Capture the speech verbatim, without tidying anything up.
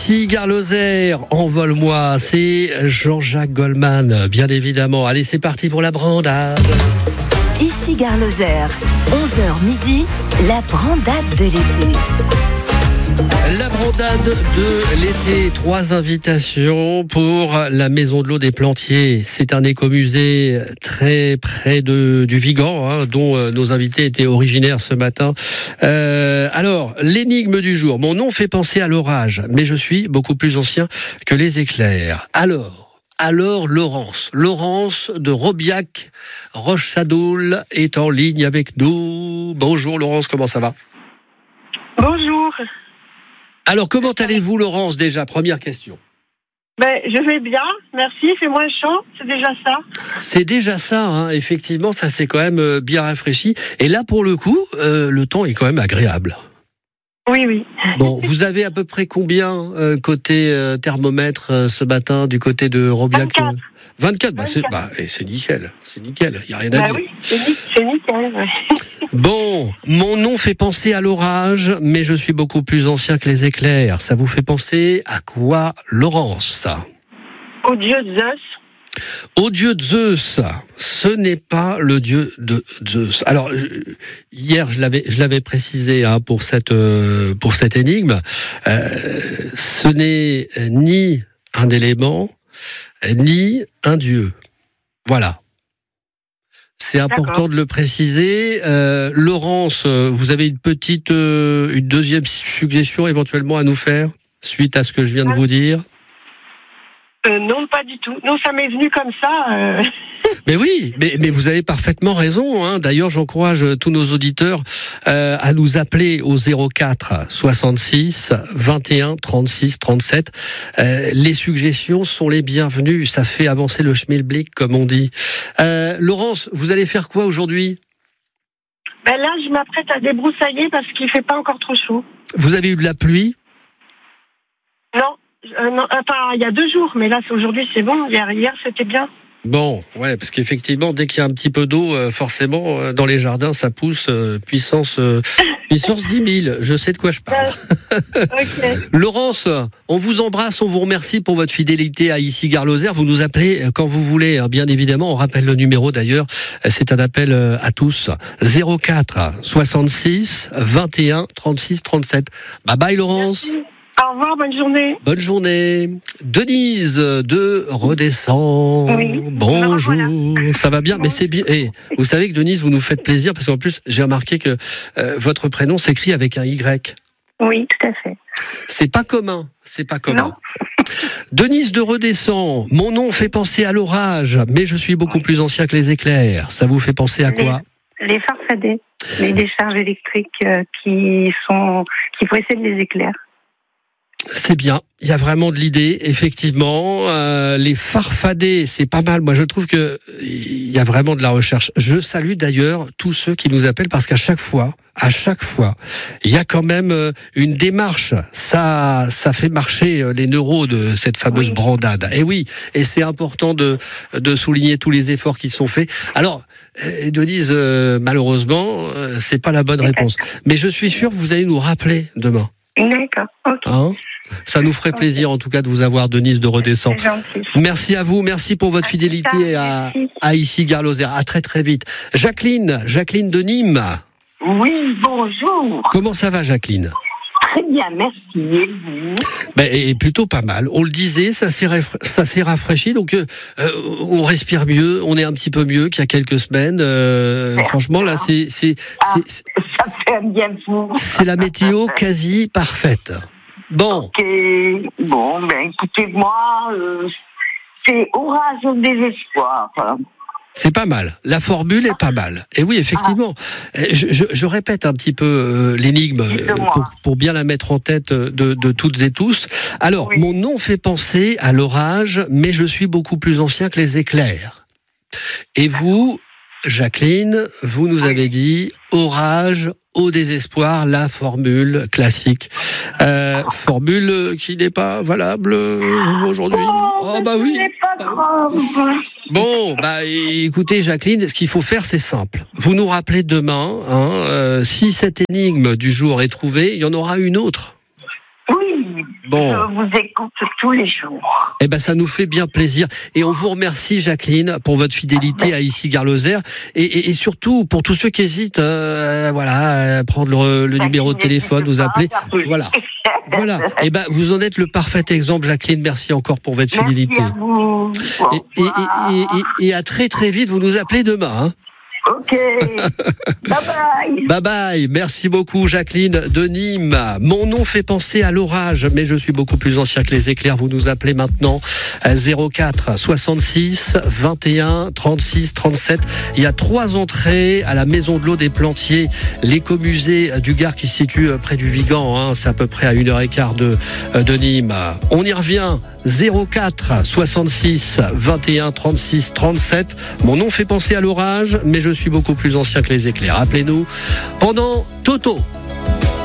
Ici Gare Lozère, envole-moi, c'est Jean-Jacques Goldman, bien évidemment. Allez, c'est parti pour la brandade. Ici Gare Lozère, onze heures midi, la brandade de l'été. La brandade de l'été, trois invitations pour la Maison de l'eau des Plantiers. C'est un écomusée très près de, du Vigan, hein, dont euh, nos invités étaient originaires ce matin. Euh, alors, l'énigme du jour. Mon nom fait penser à l'orage, mais je suis beaucoup plus ancien que les éclairs. Alors, alors Laurence, Laurence de Robiac, Roche-Sadoul est en ligne avec nous. Bonjour Laurence, comment ça va ? Bonjour. Alors, comment allez-vous, Laurence, déjà ? Première question. Ben, je vais bien, merci, il fait moins chaud, c'est déjà ça. C'est déjà ça, hein. Effectivement, ça s'est quand même bien rafraîchi. Et là, pour le coup, euh, le temps est quand même agréable. Oui, oui. Bon, vous avez à peu près combien euh, côté euh, thermomètre euh, ce matin du côté de Robiac ? vingt-quatre. vingt-quatre, bah c'est, bah, et c'est nickel, c'est nickel, il n'y a rien à Ben dire. oui, c'est, ni- c'est nickel, ouais. Bon, mon nom fait penser à l'orage, mais je suis beaucoup plus ancien que les éclairs. Ça vous fait penser à quoi, Laurence ? Au dieu Zeus. Au dieu de Zeus, ce n'est pas le dieu de Zeus. Alors, euh, hier, je l'avais, je l'avais précisé hein, pour, cette, euh, pour cette énigme, euh, ce n'est ni un élément, ni un dieu. Voilà. C'est important D'accord. de le préciser. Euh, Laurence, vous avez une petite, euh, une deuxième suggestion éventuellement à nous faire, suite à ce que je viens de vous dire ? Euh, non, pas du tout. Non, ça m'est venu comme ça. Euh... Mais oui, mais, mais vous avez parfaitement raison. Hein. D'ailleurs, j'encourage tous nos auditeurs euh, à nous appeler au zéro quatre soixante-six vingt et un trente-six trente-sept. Euh, les suggestions sont les bienvenues. Ça fait avancer le schmilblick, comme on dit. Euh, Laurence, vous allez faire quoi aujourd'hui ? Ben là, je m'apprête à débroussailler parce qu'il fait pas encore trop chaud. Vous avez eu de la pluie ? Non, euh, non, enfin, il y a deux jours, mais là, c'est aujourd'hui, c'est bon. Hier, hier, c'était bien. Bon, ouais, parce qu'effectivement, dès qu'il y a un petit peu d'eau, euh, forcément, euh, dans les jardins, ça pousse euh, puissance, euh, puissance dix mille. Je sais de quoi je parle. Ok. Laurence, on vous embrasse, on vous remercie pour votre fidélité à Ici Gare Lozère. Vous nous appelez quand vous voulez, hein, bien évidemment. On rappelle le numéro d'ailleurs. C'est un appel euh, à tous. zéro quatre soixante-six vingt et un trente-six trente-sept. Bye bye Laurence. Merci. Au revoir, bonne journée. Bonne journée. Denise de Redescends. Oui. Bonjour. Voilà. Ça va bien, mais c'est bien. Et vous savez que Denise, vous nous faites plaisir parce qu'en plus, j'ai remarqué que euh, votre prénom s'écrit avec un Y. Oui, tout à fait. C'est pas commun. C'est pas commun. Non. Denise de Redescends. Mon nom fait penser à l'orage, mais je suis beaucoup plus ancien que les éclairs. Ça vous fait penser à quoi ? Les farfadets, les décharges électriques euh, qui sont qui précèdent les éclairs. C'est bien, il y a vraiment de l'idée, effectivement. Euh, les farfadets, c'est pas mal. Moi, je trouve que il y a vraiment de la recherche. Je salue d'ailleurs tous ceux qui nous appellent parce qu'à chaque fois, à chaque fois, il y a quand même une démarche. Ça, ça fait marcher les neurones de cette fameuse Oui. brandade. Et oui, et c'est important de de souligner tous les efforts qui sont faits. Alors, euh, Denise, euh, malheureusement, euh, c'est pas la bonne réponse. Mais je suis sûr que vous allez nous rappeler demain. D'accord, ok. Hein ? Ça nous ferait plaisir en tout cas de vous avoir, Denise de Redescends. C'est gentil. Merci à vous, merci pour votre À plus fidélité tard, à, merci. à Ici Gare Lozère. À très très vite. Jacqueline, Jacqueline de Nîmes. Oui, bonjour. Comment ça va, Jacqueline ? Très bien, merci. Et vous ? Ben, et plutôt pas mal. On le disait, ça s'est, rafra- ça s'est rafraîchi, donc euh, on respire mieux, on est un petit peu mieux qu'il y a quelques semaines. Euh, franchement, là, c'est, c'est, c'est, c'est, Ça fait un bien fou. c'est la météo quasi parfaite. Bon. Ok. Bon, ben écoutez, moi, euh, c'est orage au désespoir. C'est pas mal. La formule est pas mal. Et oui, effectivement. Je, je, je répète un petit peu euh, l'énigme euh, pour, pour bien la mettre en tête de, de toutes et tous. Alors, Oui. mon nom fait penser à l'orage, mais je suis beaucoup plus ancien que les éclairs. Et vous, Jacqueline, vous nous avez dit orage au désespoir, la formule classique. Euh, formule qui n'est pas valable aujourd'hui. Oh, bah oui. C'est pas grave. Bon, bah écoutez Jacqueline, ce qu'il faut faire c'est simple. Vous nous rappelez demain, hein, euh, si cette énigme du jour est trouvée, il y en aura une autre. Oui, Bon. Je vous écoute tous les jours. Eh ben, ça nous fait bien plaisir. Et on vous remercie, Jacqueline, pour votre fidélité à Issy-Gare-Lozère. Et, et, et surtout, pour tous ceux qui hésitent, euh, voilà, à prendre le, le numéro de téléphone, vous appeler. Voilà. Voilà. Eh ben, vous en êtes le parfait exemple, Jacqueline. Merci encore pour votre fidélité. Merci à vous. Et, et, et, et, et à très très vite, vous nous appelez demain, hein. Ok. Bye bye. Bye bye. Merci beaucoup, Jacqueline de Nîmes. Mon nom fait penser à l'orage, mais je suis beaucoup plus ancien que les éclairs. Vous nous appelez maintenant à zéro quatre soixante-six vingt et un trente-six trente-sept. Il y a trois entrées à la Maison de l'eau des Plantiers, l'écomusée du Gard qui se situe près du Vigan. Hein, c'est à peu près à une heure et quart de, de Nîmes. On y revient. zéro quatre soixante-six vingt et un trente-six trente-sept. Mon nom fait penser à l'orage, mais je suis beaucoup plus ancien que les éclairs. Appelez-nous pendant Toto.